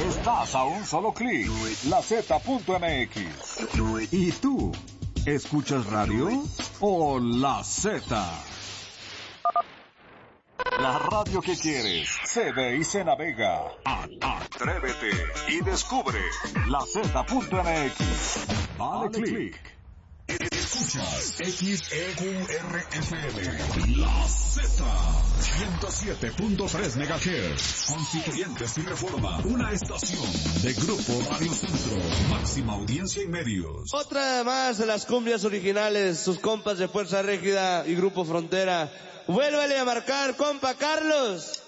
Estás a un solo clic. LaZ.mx. ¿Y tú? ¿Escuchas radio o La Z? La radio que quieres se ve y se navega. Atrévete y descubre LaZ.mx. Dale clic. Escuchas XEQRFM, La Z, 107.3 MHz, Constituyentes y Reforma, una estación de Grupo Radio Centro, máxima audiencia y medios. Otra más de las cumbias originales, sus compas de Fuerza Régida y Grupo Frontera. Vuélvele a marcar, compa Carlos.